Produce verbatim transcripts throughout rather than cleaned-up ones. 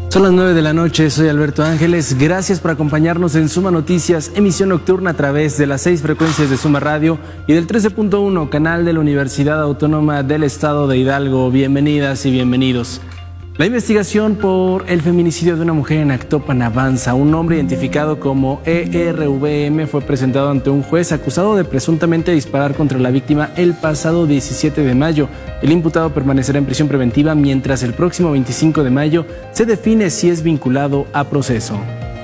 Son las nueve de la noche, soy Alberto Ángeles. Gracias por acompañarnos en Suma Noticias, emisión nocturna a través de las seis frecuencias de Suma Radio y del trece punto uno, canal de la Universidad Autónoma del Estado de Hidalgo. Bienvenidas y bienvenidos. La investigación por el feminicidio de una mujer en Actopan avanza. Un hombre identificado como E R V M fue presentado ante un juez acusado de presuntamente disparar contra la víctima el pasado diecisiete de mayo. El imputado permanecerá en prisión preventiva mientras el próximo veinticinco de mayo se define si es vinculado a proceso.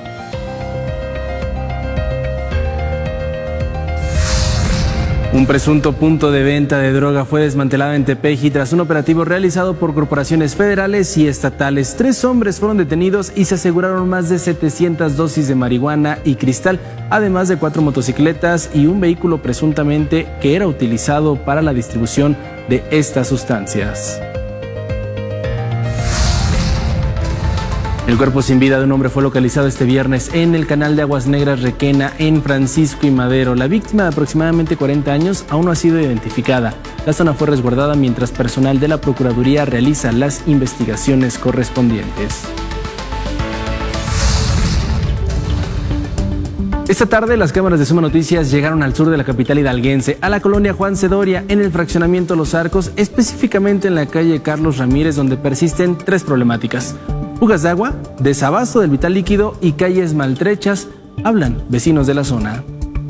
Un presunto punto de venta de droga fue desmantelado en Tepeji tras un operativo realizado por corporaciones federales y estatales. Tres hombres fueron detenidos y se aseguraron más de setecientas dosis de marihuana y cristal, además de cuatro motocicletas y un vehículo presuntamente que era utilizado para la distribución de estas sustancias. El cuerpo sin vida de un hombre fue localizado este viernes en el canal de Aguas Negras Requena, en Francisco y Madero. La víctima, de aproximadamente cuarenta años, aún no ha sido identificada. La zona fue resguardada mientras personal de la Procuraduría realiza las investigaciones correspondientes. Esta tarde las cámaras de Suma Noticias llegaron al sur de la capital hidalguense, a la colonia Juan Cedoria, en el fraccionamiento Los Arcos, específicamente en la calle Carlos Ramírez, donde persisten tres problemáticas: fugas de agua, desabasto del vital líquido y calles maltrechas. Hablan vecinos de la zona.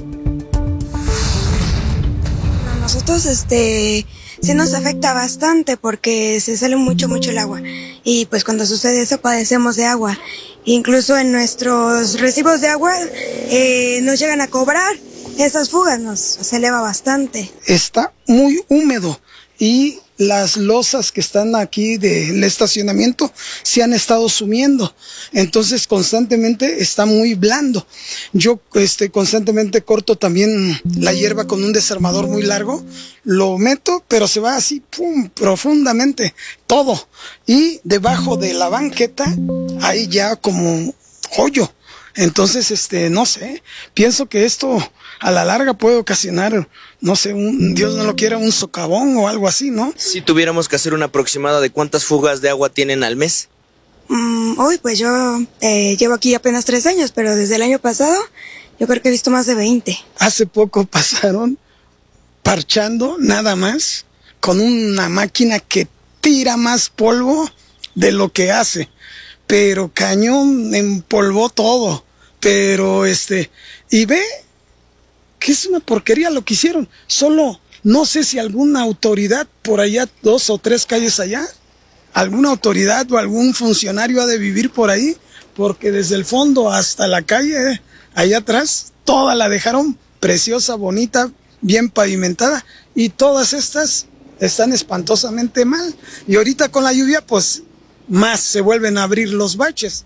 A nosotros este sí nos afecta bastante porque se sale mucho, mucho el agua. Y pues cuando sucede eso padecemos de agua. Incluso en nuestros recibos de agua eh, nos llegan a cobrar esas fugas, nos se eleva bastante. Está muy húmedo y las losas que están aquí del estacionamiento se han estado sumiendo, entonces constantemente está muy blando. Yo este, constantemente corto también la hierba con un desarmador muy largo, lo meto, pero se va así pum, profundamente todo, y debajo de la banqueta hay ya como hoyo. Entonces, este, no sé, pienso que esto a la larga puede ocasionar, no sé, un, Dios no lo quiera, un socavón o algo así, ¿no? Si tuviéramos que hacer un aproximado de cuántas fugas de agua tienen al mes. Mm, hoy pues yo eh, llevo aquí apenas tres años, pero desde el año pasado yo creo que he visto más de veinte. Hace poco pasaron parchando nada más con una máquina que tira más polvo de lo que hace. Pero cañón empolvó todo, pero este, y ve que es una porquería lo que hicieron. Solo, no sé si alguna autoridad por allá, dos o tres calles allá, alguna autoridad o algún funcionario ha de vivir por ahí, porque desde el fondo hasta la calle, allá atrás, toda la dejaron preciosa, bonita, bien pavimentada, y todas estas están espantosamente mal. Y ahorita con la lluvia, pues más se vuelven a abrir los baches.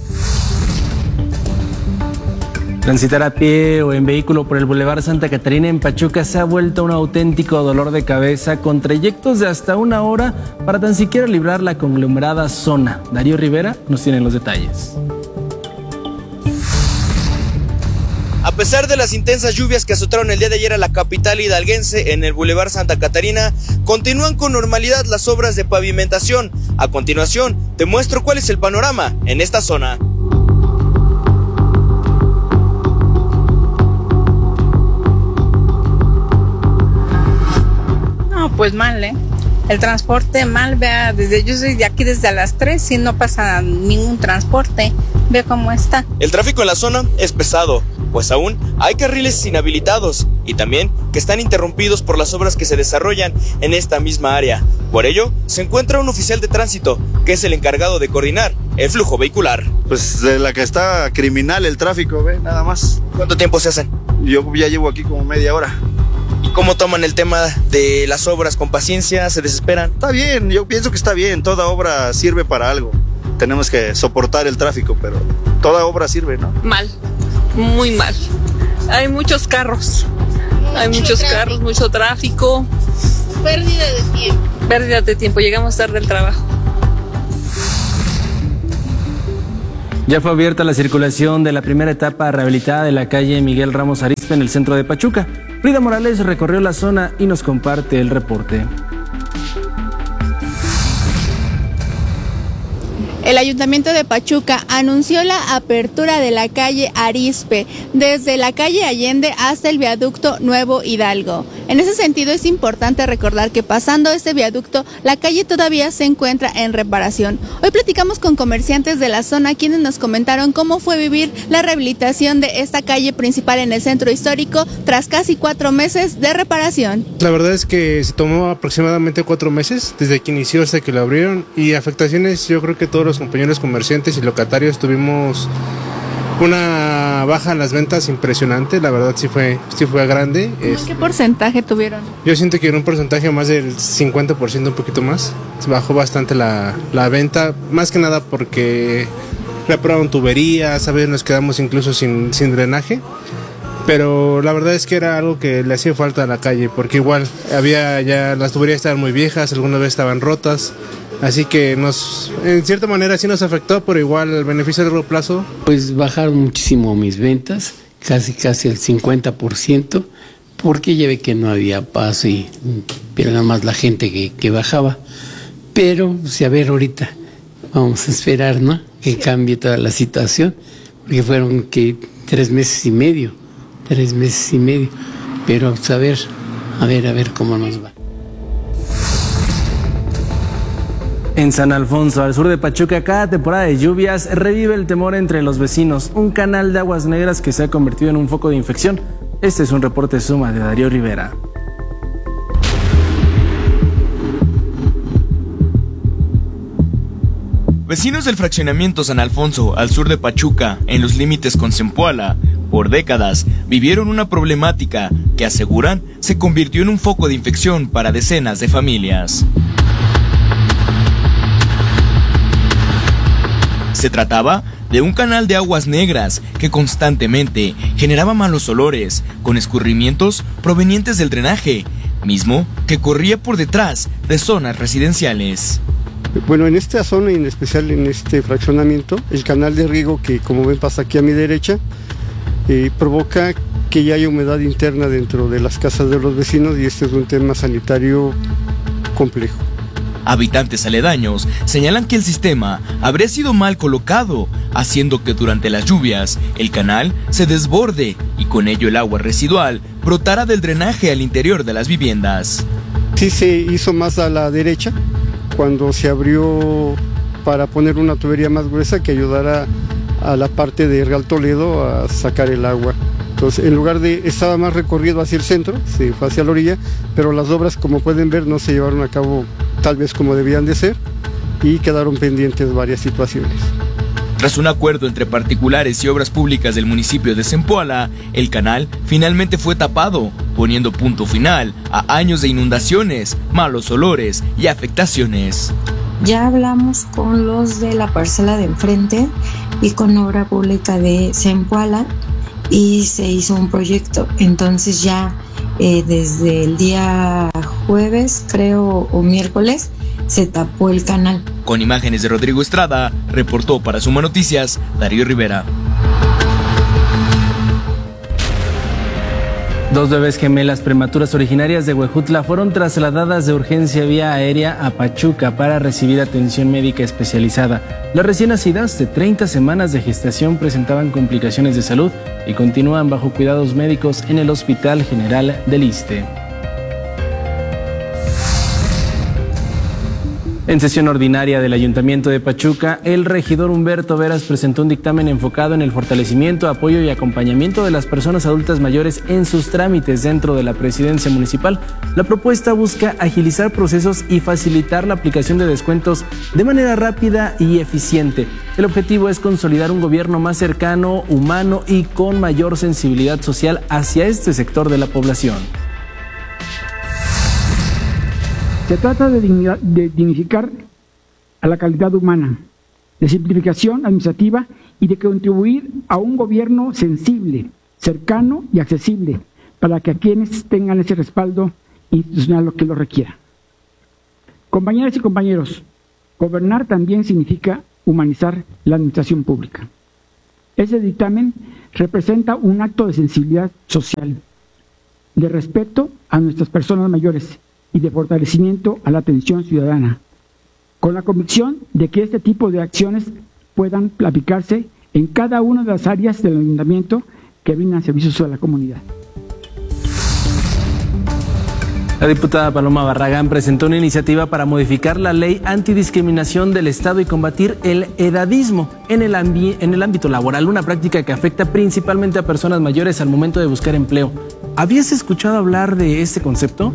Transitar a pie o en vehículo por el Boulevard Santa Catarina en Pachuca se ha vuelto un auténtico dolor de cabeza, con trayectos de hasta una hora para tan siquiera librar la conglomerada zona. Darío Rivera nos tiene los detalles. A pesar de las intensas lluvias que azotaron el día de ayer a la capital hidalguense en el Boulevard Santa Catarina, continúan con normalidad las obras de pavimentación. A continuación, te muestro cuál es el panorama en esta zona. No, pues mal, ¿eh? El transporte mal, vea, desde yo soy de aquí desde las tres y no pasa ningún transporte. Ve cómo está. El tráfico en la zona es pesado, pues aún hay carriles inhabilitados y también que están interrumpidos por las obras que se desarrollan en esta misma área. Por ello, se encuentra un oficial de tránsito que es el encargado de coordinar el flujo vehicular. Pues de la que está criminal el tráfico, ve, nada más. ¿Cuánto tiempo se hacen? Yo ya llevo aquí como media hora. ¿Y cómo toman el tema de las obras? ¿Con paciencia? ¿Se desesperan? Está bien, yo pienso que está bien, toda obra sirve para algo. Tenemos que soportar el tráfico, pero toda obra sirve, ¿no? Mal, muy mal. Hay muchos carros, hay mucho muchos tráfico. carros, mucho tráfico. Pérdida de tiempo. Pérdida de tiempo, llegamos tarde al trabajo. Ya fue abierta la circulación de la primera etapa rehabilitada de la calle Miguel Ramos Arizpe en el centro de Pachuca. Frida Morales recorrió la zona y nos comparte el reporte. El Ayuntamiento de Pachuca anunció la apertura de la calle Arizpe, desde la calle Allende hasta el viaducto Nuevo Hidalgo. En ese sentido, es importante recordar que pasando este viaducto, la calle todavía se encuentra en reparación. Hoy platicamos con comerciantes de la zona, quienes nos comentaron cómo fue vivir la rehabilitación de esta calle principal en el centro histórico tras casi cuatro meses de reparación. La verdad es que se tomó aproximadamente cuatro meses desde que inició hasta que lo abrieron, y afectaciones, yo creo que todos los compañeros comerciantes y locatarios tuvimos una baja en las ventas impresionante. La verdad sí fue, sí fue grande. ¿Qué porcentaje tuvieron? Yo siento que en un porcentaje más del cincuenta por ciento, un poquito más. Se bajó bastante la, la venta, más que nada porque repararon tuberías, a veces nos quedamos incluso sin, sin drenaje. Pero la verdad es que era algo que le hacía falta a la calle, porque igual había ya, las tuberías estaban muy viejas, algunas veces estaban rotas, así que nos, en cierta manera sí nos afectó, pero igual el beneficio a largo plazo. Pues bajaron muchísimo mis ventas, casi casi el cincuenta por ciento, porque ya ve que no había paso y era nada más la gente que, que bajaba. Pero, pues, a ver, ahorita vamos a esperar, ¿no?, que cambie toda la situación, porque fueron que tres meses y medio. Tres meses y medio, pero a ver, a ver, a ver cómo nos va. En San Alfonso, al sur de Pachuca, cada temporada de lluvias revive el temor entre los vecinos. Un canal de aguas negras que se ha convertido en un foco de infección. Este es un reporte Suma de Darío Rivera. Vecinos del fraccionamiento San Alfonso, al sur de Pachuca, en los límites con Zempoala, por décadas vivieron una problemática que aseguran se convirtió en un foco de infección para decenas de familias. Se trataba de un canal de aguas negras que constantemente generaba malos olores, con escurrimientos provenientes del drenaje, mismo que corría por detrás de zonas residenciales. Bueno, en esta zona y en especial en este fraccionamiento, el canal de riego que, como ven, pasa aquí a mi derecha, eh, provoca que ya haya humedad interna dentro de las casas de los vecinos, y este es un tema sanitario complejo. Habitantes aledaños señalan que el sistema habría sido mal colocado, haciendo que durante las lluvias el canal se desborde y con ello el agua residual brotara del drenaje al interior de las viviendas. Sí se hizo más a la derecha, cuando se abrió para poner una tubería más gruesa que ayudara a la parte de Real Toledo a sacar el agua. Entonces, en lugar de, estaba más recorrido hacia el centro, se fue hacia la orilla, pero las obras, como pueden ver, no se llevaron a cabo tal vez como debían de ser, y quedaron pendientes varias situaciones. Tras un acuerdo entre particulares y obras públicas del municipio de Zempoala, el canal finalmente fue tapado, poniendo punto final a años de inundaciones, malos olores y afectaciones. Ya hablamos con los de la parcela de enfrente y con obra pública de Zempoala y se hizo un proyecto. Entonces ya eh, desde el día jueves, creo, o miércoles, se tapó el canal. Con imágenes de Rodrigo Estrada, reportó para Suma Noticias, Darío Rivera. Dos bebés gemelas prematuras originarias de Huejutla fueron trasladadas de urgencia vía aérea a Pachuca para recibir atención médica especializada. Las recién nacidas, de treinta semanas de gestación, presentaban complicaciones de salud y continúan bajo cuidados médicos en el Hospital General del Iste. En sesión ordinaria del Ayuntamiento de Pachuca, el regidor Humberto Veras presentó un dictamen enfocado en el fortalecimiento, apoyo y acompañamiento de las personas adultas mayores en sus trámites dentro de la presidencia municipal. La propuesta busca agilizar procesos y facilitar la aplicación de descuentos de manera rápida y eficiente. El objetivo es consolidar un gobierno más cercano, humano y con mayor sensibilidad social hacia este sector de la población. Se trata de, dignificar, de dignificar a la calidad humana, de simplificación administrativa y de contribuir a un gobierno sensible, cercano y accesible, para que a quienes tengan ese respaldo institucional lo que lo requiera. Compañeras y compañeros, gobernar también significa humanizar la administración pública. Ese dictamen representa un acto de sensibilidad social, de respeto a nuestras personas mayores y de fortalecimiento a la atención ciudadana. con la convicción de que este tipo de acciones puedan aplicarse en cada una de las áreas del ayuntamiento que brindan servicios a la comunidad. La diputada Paloma Barragán presentó una iniciativa para modificar la ley antidiscriminación del Estado y combatir el edadismo en el, ambi- en el ámbito laboral, una práctica que afecta principalmente a personas mayores al momento de buscar empleo. ¿Habías escuchado hablar de este concepto?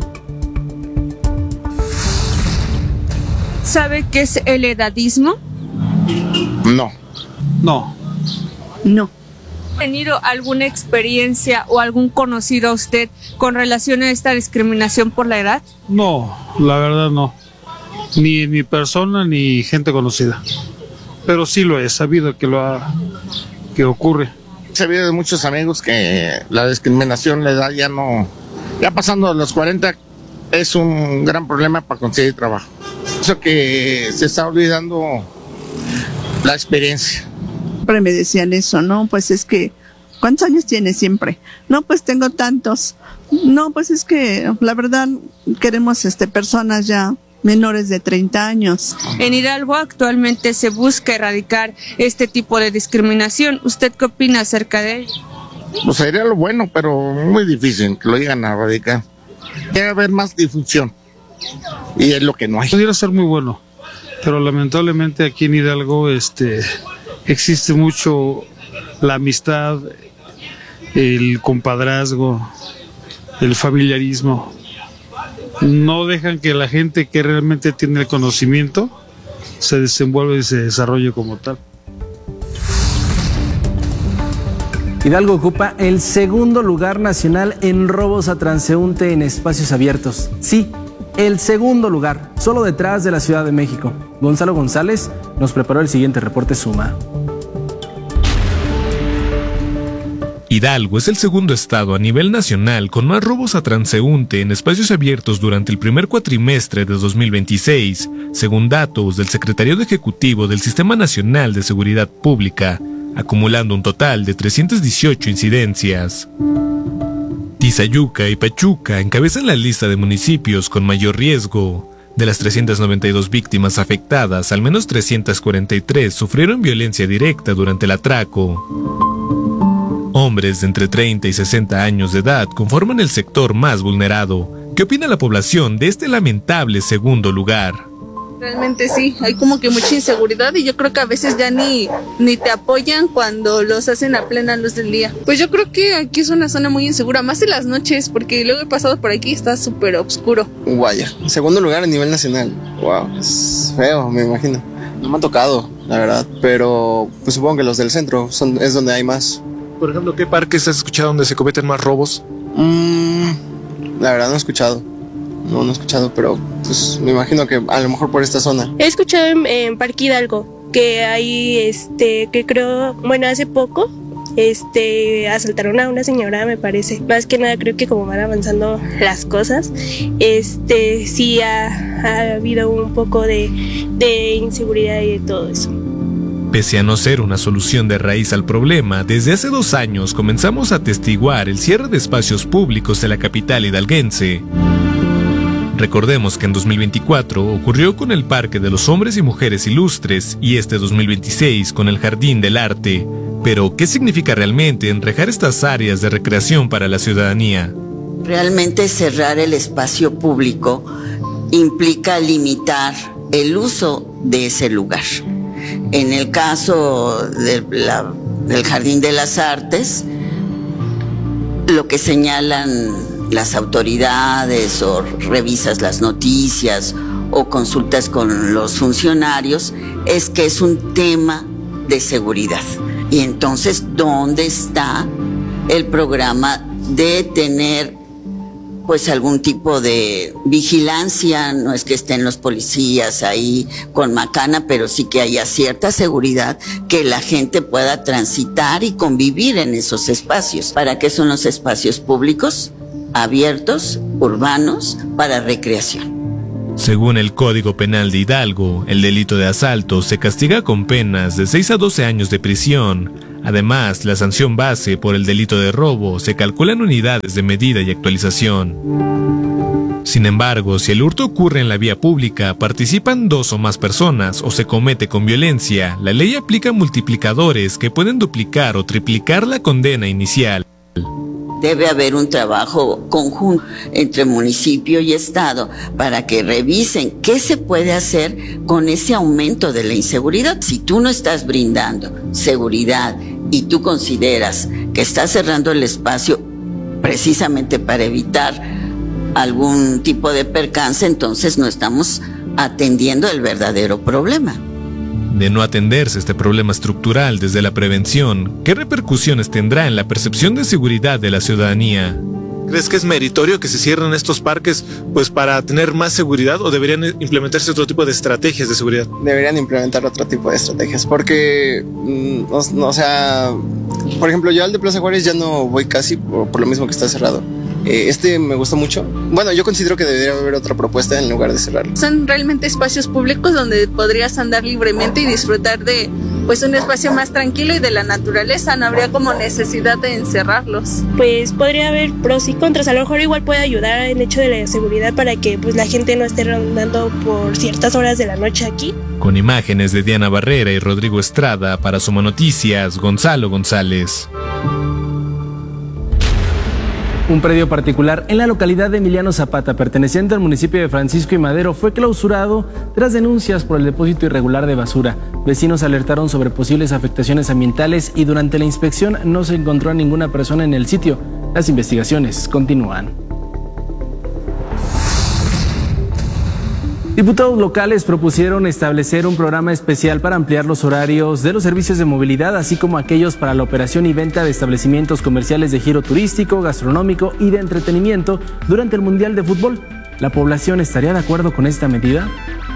¿Sabe qué es el edadismo? No. No. No. ¿Ha tenido alguna experiencia o algún conocido a usted con relación a esta discriminación por la edad? No, la verdad no. Ni mi persona ni gente conocida. Pero sí lo he sabido que lo ha, que ocurre. He sabido de muchos amigos que la discriminación, la edad ya no, ya pasando los cuarenta es un gran problema para conseguir trabajo. Eso que se está olvidando la experiencia. Siempre me decían eso, ¿no? Pues es que, ¿cuántos años tienes siempre? No, pues tengo tantos. No, pues es que, la verdad, queremos este, personas ya menores de treinta años. En Hidalgo actualmente se busca erradicar este tipo de discriminación. ¿Usted qué opina acerca de ello? Pues sería lo bueno, pero muy difícil que lo llegan a erradicar. Debe haber más difusión. Y es lo que no hay. Pudiera ser muy bueno, pero lamentablemente aquí en Hidalgo, este... existe mucho la amistad, el compadrazgo, el familiarismo. No dejan que la gente que realmente tiene el conocimiento se desenvuelva y se desarrolle como tal. Hidalgo ocupa el segundo lugar nacional en robos a transeúnte en espacios abiertos. Sí, el segundo lugar, solo detrás de la Ciudad de México. Gonzalo González nos preparó el siguiente reporte Suma. Hidalgo es el segundo estado a nivel nacional con más robos a transeúnte en espacios abiertos durante el primer cuatrimestre de dos mil veintiséis, según datos del Secretariado Ejecutivo del Sistema Nacional de Seguridad Pública, acumulando un total de trescientas dieciocho incidencias. Tizayuca y Pachuca encabezan la lista de municipios con mayor riesgo. De las trescientas noventa y dos víctimas afectadas, al menos trescientas cuarenta y tres sufrieron violencia directa durante el atraco. Hombres de entre treinta y sesenta años de edad conforman el sector más vulnerado. ¿Qué opina la población de este lamentable segundo lugar? Realmente sí, hay como que mucha inseguridad y yo creo que a veces ya ni, ni te apoyan cuando los hacen a plena luz del día. Pues yo creo que aquí es una zona muy insegura, más en las noches, porque luego he pasado por aquí y está súper oscuro. Guaya, segundo lugar a nivel nacional. Wow, es feo, me imagino. No me ha tocado, la verdad, pero pues supongo que los del centro son, es donde hay más. Por ejemplo, ¿qué parques has escuchado donde se cometen más robos? Mm, la verdad no he escuchado. No, no he escuchado, pero pues me imagino que a lo mejor por esta zona. He escuchado en, en Parque Hidalgo que hay, este, que creo, bueno, hace poco, este, asaltaron a una señora, me parece. Más que nada creo que como van avanzando las cosas, este, sí ha, ha habido un poco de, de inseguridad y de todo eso. Pese a no ser una solución de raíz al problema, desde hace dos años comenzamos a atestiguar el cierre de espacios públicos de la capital hidalguense. Recordemos que en dos mil veinticuatro ocurrió con el Parque de los Hombres y Mujeres Ilustres y este dos mil veintiséis con el Jardín del Arte. Pero, ¿qué significa realmente enrejar estas áreas de recreación para la ciudadanía? Realmente cerrar el espacio público implica limitar el uso de ese lugar. En el caso de la, del Jardín de las Artes, lo que señalan las autoridades o revisas las noticias o consultas con los funcionarios es que es un tema de seguridad. Y entonces, ¿dónde está el programa de tener pues algún tipo de vigilancia? No es que estén los policías ahí con macana, pero sí que haya cierta seguridad, que la gente pueda transitar y convivir en esos espacios. ¿Para qué son los espacios públicos? Abiertos, urbanos, para recreación. Según el Código Penal de Hidalgo, el delito de asalto se castiga con penas de seis a doce años de prisión, Además, la sanción base por el delito de robo se calcula en unidades de medida y actualización. Sin embargo, si el hurto ocurre en la vía pública, participan dos o más personas o se comete con violencia, la ley aplica multiplicadores que pueden duplicar o triplicar la condena inicial. Debe haber un trabajo conjunto entre municipio y estado para que revisen qué se puede hacer con ese aumento de la inseguridad. Si tú no estás brindando seguridad y tú consideras que estás cerrando el espacio precisamente para evitar algún tipo de percance, entonces no estamos atendiendo el verdadero problema. De no atenderse este problema estructural desde la prevención, ¿qué repercusiones tendrá en la percepción de seguridad de la ciudadanía? ¿Crees que es meritorio que se cierren estos parques pues para tener más seguridad o deberían implementarse otro tipo de estrategias de seguridad? Deberían implementar otro tipo de estrategias porque, mm, o, o sea, por ejemplo, yo al de Plaza Juárez ya no voy casi por, por lo mismo que está cerrado. Eh, este me gusta mucho. Bueno, yo considero que debería haber otra propuesta en lugar de cerrarlo. Son realmente espacios públicos donde podrías andar libremente y disfrutar de pues un espacio más tranquilo y de la naturaleza. No habría como necesidad de encerrarlos. Pues podría haber pros y contras. A lo mejor igual puede ayudar el hecho de la seguridad para que pues la gente no esté rondando por ciertas horas de la noche aquí. Con imágenes de Diana Barrera y Rodrigo Estrada, para Suma Noticias, Gonzalo González. Un predio particular en la localidad de Emiliano Zapata, perteneciente al municipio de Francisco y Madero, fue clausurado tras denuncias por el depósito irregular de basura. Vecinos alertaron sobre posibles afectaciones ambientales y durante la inspección no se encontró a ninguna persona en el sitio. Las investigaciones continúan. Diputados locales propusieron establecer un programa especial para ampliar los horarios de los servicios de movilidad, así como aquellos para la operación y venta de establecimientos comerciales de giro turístico, gastronómico y de entretenimiento durante el Mundial de Fútbol. ¿La población estaría de acuerdo con esta medida?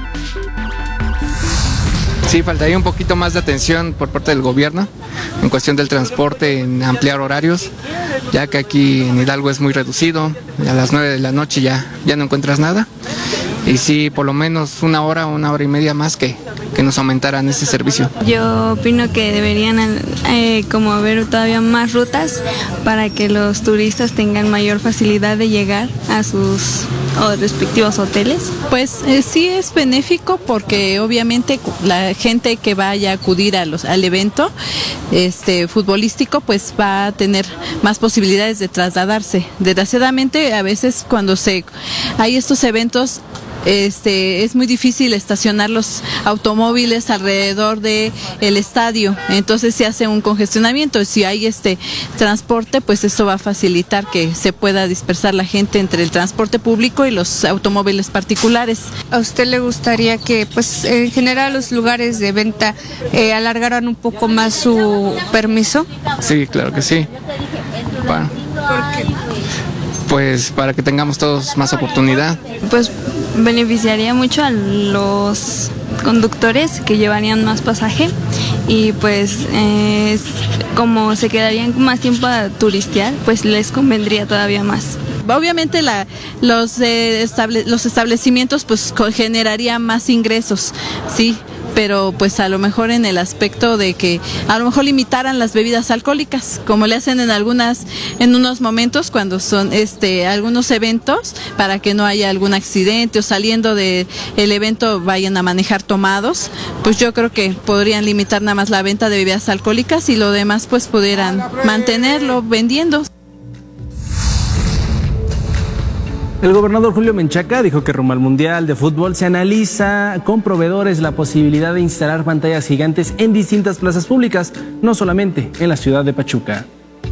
Sí, faltaría un poquito más de atención por parte del gobierno en cuestión del transporte, en ampliar horarios, ya que aquí en Hidalgo es muy reducido, a las nueve de la noche ya, ya no encuentras nada. Y sí, por lo menos una hora o una hora y media más que, que nos aumentaran ese servicio. Yo opino que deberían eh, como haber todavía más rutas para que los turistas tengan mayor facilidad de llegar a sus o respectivos hoteles. Pues eh, sí es benéfico porque obviamente la gente que vaya a acudir a los, al evento este futbolístico pues va a tener más posibilidades de trasladarse. Desgraciadamente a veces cuando se hay estos eventos Este, es muy difícil estacionar los automóviles alrededor de el estadio, entonces se hace un congestionamiento. Si hay este transporte, pues esto va a facilitar que se pueda dispersar la gente entre el transporte público y los automóviles particulares. ¿A usted le gustaría que, pues, en general los lugares de venta eh, alargaran un poco más su permiso? Sí, claro que sí. Para, ¿Por qué? Pues para que tengamos todos más oportunidad. Pues beneficiaría mucho a los conductores que llevarían más pasaje y pues eh, como se quedarían más tiempo a turistear, pues les convendría todavía más. Obviamente la, los, eh, estable, los establecimientos pues generarían más ingresos, sí, pero pues a lo mejor en el aspecto de que a lo mejor limitaran las bebidas alcohólicas, como le hacen en algunas, en unos momentos cuando son este algunos eventos, para que no haya algún accidente o saliendo de el evento vayan a manejar tomados, pues yo creo que podrían limitar nada más la venta de bebidas alcohólicas y lo demás pues pudieran mantenerlo vendiendo. El gobernador Julio Menchaca dijo que rumbo al Mundial de Fútbol se analiza con proveedores la posibilidad de instalar pantallas gigantes en distintas plazas públicas, no solamente en la ciudad de Pachuca.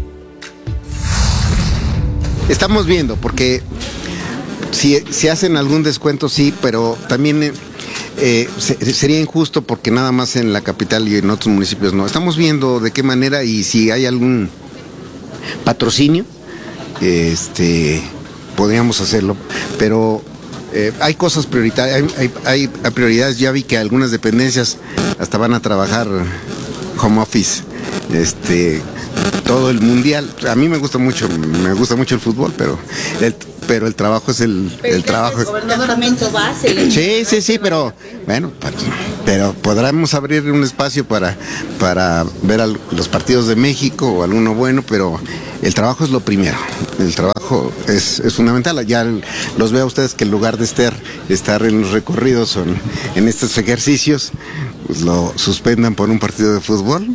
Estamos viendo, porque si, si hacen algún descuento sí, pero también eh, se, sería injusto porque nada más en la capital y en otros municipios no. Estamos viendo de qué manera y si hay algún patrocinio, este... podríamos hacerlo, pero eh, hay cosas prioritarias, hay, hay, hay prioridades. Ya vi que algunas dependencias hasta van a trabajar home office, este, todo el mundial. A mí me gusta mucho, me gusta mucho el fútbol, pero el, pero el trabajo es el, el trabajo. Departamento base. Sí, sí, sí, pero bueno, pero podremos abrir un espacio para, para ver a los partidos de México o alguno bueno, pero el trabajo es lo primero. El trabajo es, es fundamental. Ya los veo a ustedes que en lugar de estar, estar en los recorridos o en, en estos ejercicios, pues lo suspendan por un partido de fútbol.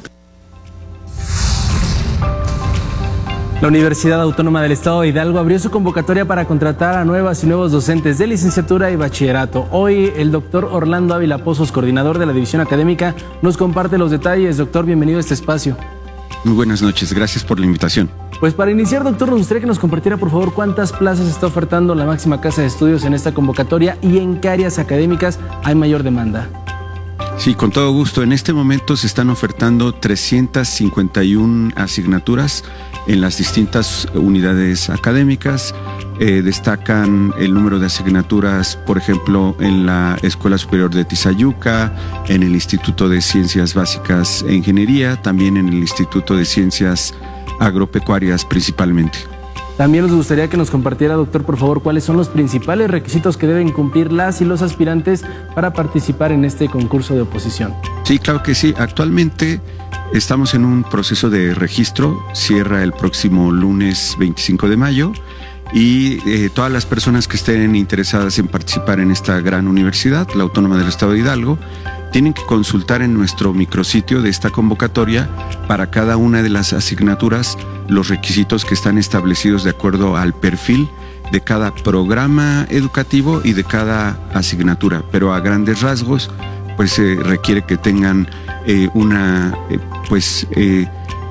La Universidad Autónoma del Estado de Hidalgo abrió su convocatoria para contratar a nuevas y nuevos docentes de licenciatura y bachillerato. Hoy el doctor Orlando Ávila Pozos, coordinador de la división académica, nos comparte los detalles. Doctor, bienvenido a este espacio. Muy buenas noches, gracias por la invitación. Pues para iniciar, doctor, nos gustaría que nos compartiera, por favor, cuántas plazas está ofertando la máxima casa de estudios en esta convocatoria y en qué áreas académicas hay mayor demanda. Sí, con todo gusto. En este momento se están ofertando trescientas cincuenta y una asignaturas en las distintas unidades académicas. Eh, destacan el número de asignaturas, por ejemplo, en la Escuela Superior de Tizayuca, en el Instituto de Ciencias Básicas e Ingeniería, también en el Instituto de Ciencias Agropecuarias principalmente. También nos gustaría que nos compartiera, doctor, por favor, cuáles son los principales requisitos que deben cumplir las y los aspirantes para participar en este concurso de oposición. Sí, claro que sí. Actualmente estamos en un proceso de registro, cierra el próximo lunes veinticinco de mayo y eh, todas las personas que estén interesadas en participar en esta gran universidad, la Autónoma del Estado de Hidalgo, tienen que consultar en nuestro micrositio de esta convocatoria para cada una de las asignaturas los requisitos que están establecidos de acuerdo al perfil de cada programa educativo y de cada asignatura, pero a grandes rasgos pues se eh, requiere que tengan eh, una eh, pues eh,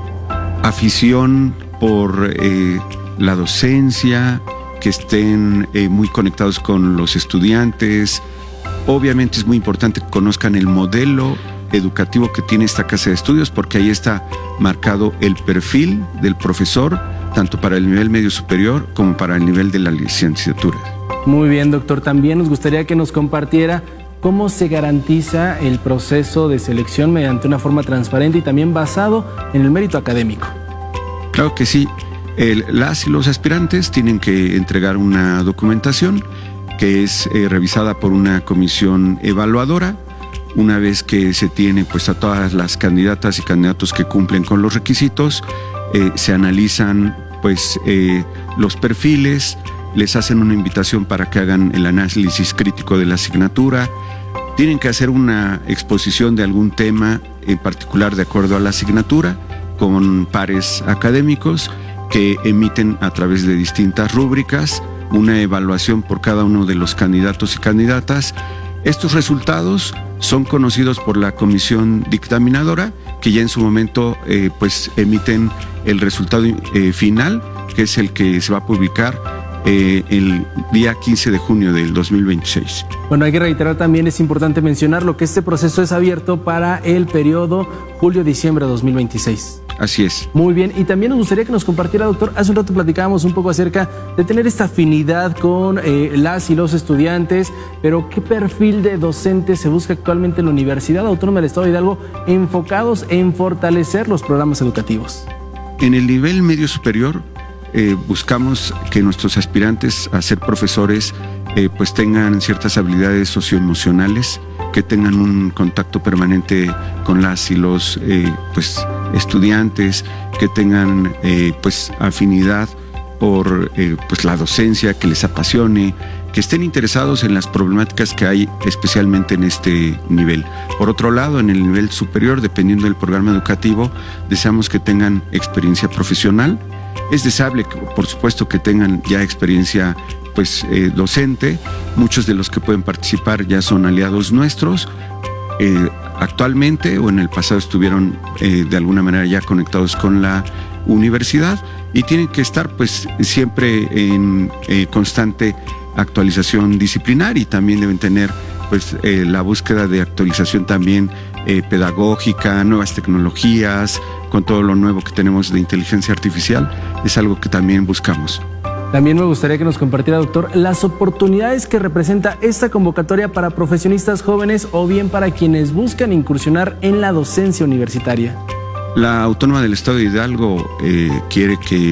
afición por eh, la docencia, que estén eh, muy conectados con los estudiantes. Obviamente es muy importante que conozcan el modelo educativo que tiene esta casa de estudios, porque ahí está marcado el perfil del profesor, tanto para el nivel medio superior como para el nivel de la licenciatura. Muy bien, doctor. También nos gustaría que nos compartiera cómo se garantiza el proceso de selección mediante una forma transparente y también basado en el mérito académico. Claro que sí. El, las y los aspirantes tienen que entregar una documentación que es eh, revisada por una comisión evaluadora. Una vez que se tiene pues a todas las candidatas y candidatos que cumplen con los requisitos, eh, se analizan pues eh, los perfiles, les hacen una invitación para que hagan el análisis crítico de la asignatura, tienen que hacer una exposición de algún tema en particular de acuerdo a la asignatura, con pares académicos que emiten a través de distintas rúbricas una evaluación por cada uno de los candidatos y candidatas. Estos resultados son conocidos por la comisión dictaminadora, que ya en su momento eh, pues emiten el resultado eh, final, que es el que se va a publicar eh, el día quince de junio del dos mil veintiséis. Bueno, hay que reiterar también, es importante mencionarlo, que este proceso es abierto para el periodo julio-diciembre de dos mil veintiséis. Así es. Muy bien, y también nos gustaría que nos compartiera, doctor, hace un rato platicábamos un poco acerca de tener esta afinidad con eh, las y los estudiantes, pero ¿qué perfil de docentes se busca actualmente en la Universidad Autónoma del Estado de Hidalgo enfocados en fortalecer los programas educativos? En el nivel medio superior eh, buscamos que nuestros aspirantes a ser profesores eh, pues tengan ciertas habilidades socioemocionales, que tengan un contacto permanente con las y los eh, pues estudiantes, que tengan eh, pues afinidad por eh, pues la docencia, que les apasione, que estén interesados en las problemáticas que hay especialmente en este nivel. Por otro lado, en el nivel superior, dependiendo del programa educativo, deseamos que tengan experiencia profesional. Es deseable, por supuesto, que tengan ya experiencia pues eh, docente. Muchos de los que pueden participar ya son aliados nuestros. Eh, actualmente o en el pasado estuvieron eh, de alguna manera ya conectados con la universidad y tienen que estar pues siempre en eh, constante actualización disciplinar, y también deben tener pues eh, la búsqueda de actualización también eh, pedagógica, nuevas tecnologías, con todo lo nuevo que tenemos de inteligencia artificial. Es algo que también buscamos. También me gustaría que nos compartiera, doctor, las oportunidades que representa esta convocatoria para profesionistas jóvenes o bien para quienes buscan incursionar en la docencia universitaria. La Autónoma del Estado de Hidalgo eh, quiere que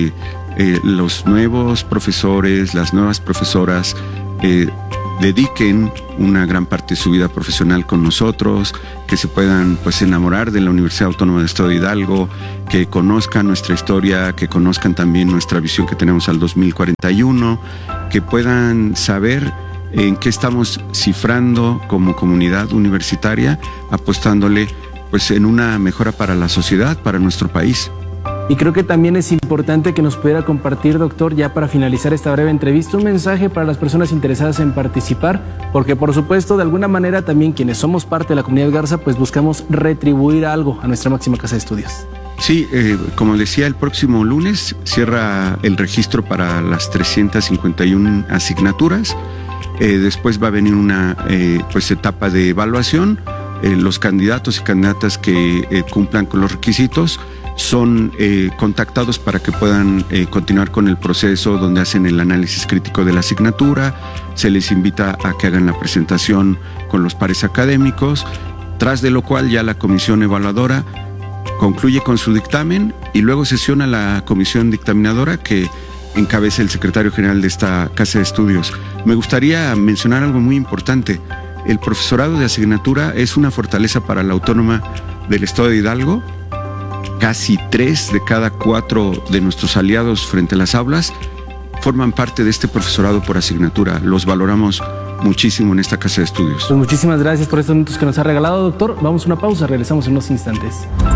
eh, los nuevos profesores, las nuevas profesoras eh, dediquen una gran parte de su vida profesional con nosotros, que se puedan pues enamorar de la Universidad Autónoma del Estado de Hidalgo, que conozcan nuestra historia, que conozcan también nuestra visión que tenemos al dos mil cuarenta y uno, que puedan saber en qué estamos cifrando como comunidad universitaria, apostándole pues en una mejora para la sociedad, para nuestro país. Y creo que también es importante que nos pudiera compartir, doctor, ya para finalizar esta breve entrevista, un mensaje para las personas interesadas en participar, porque por supuesto, de alguna manera también quienes somos parte de la comunidad Garza, pues buscamos retribuir algo a nuestra máxima casa de estudios. Sí, eh, como decía, el próximo lunes cierra el registro para las trescientas cincuenta y una asignaturas. Eh, después va a venir una eh, pues etapa de evaluación. Eh, los candidatos y candidatas que eh, cumplan con los requisitos son eh, contactados para que puedan eh, continuar con el proceso donde hacen el análisis crítico de la asignatura. Se les invita a que hagan la presentación con los pares académicos, tras de lo cual ya la comisión evaluadora concluye con su dictamen y luego sesiona la comisión dictaminadora que encabeza el secretario general de esta casa de estudios. Me gustaría mencionar algo muy importante. El profesorado de asignatura es una fortaleza para la Autónoma del Estado de Hidalgo. Casi tres de cada cuatro de nuestros aliados frente a las aulas forman parte de este profesorado por asignatura. Los valoramos muchísimo en esta casa de estudios. Pues muchísimas gracias por estos minutos que nos ha regalado, doctor. Vamos a una pausa, regresamos en unos instantes.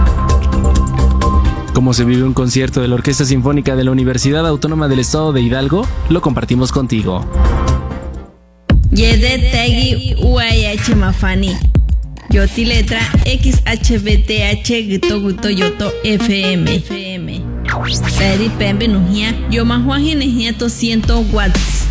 ¿Cómo se vive un concierto de la Orquesta Sinfónica de la Universidad Autónoma del Estado de Hidalgo? Lo compartimos contigo. Yede Tegi U I H Mafani. Yoti letra X H B T H Gito Guto Yoto F M. Peri Pembe Nujia. Yo más Juan Ginejia to ciento watts.